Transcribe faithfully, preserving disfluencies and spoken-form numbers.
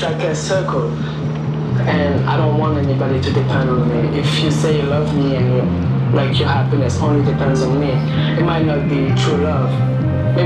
like a circle. And I don't want anybody to depend on me. If you say you love me and you, like your happiness only depends on me, it might not be true love.